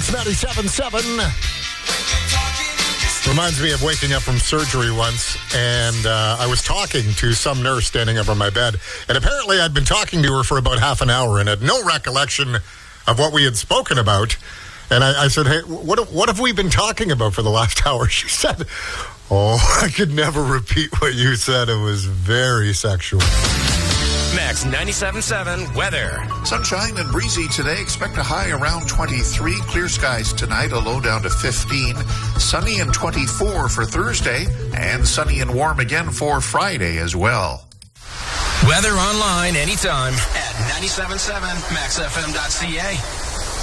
Kicks 97.7. Reminds me of waking up from surgery once, and I was talking to some nurse standing over my bed, and apparently I'd been talking to her for about half an hour and had no recollection of what we had spoken about. And I said, hey, what have we been talking about for the last hour? She said, I could never repeat what you said. It was very sexual. Max 97.7 weather. Sunshine and breezy today. Expect a high around 23. Clear skies tonight, a low down to 15. Sunny and 24 for Thursday. And sunny and warm again for Friday as well. Weather online anytime at 97.7maxfm.ca.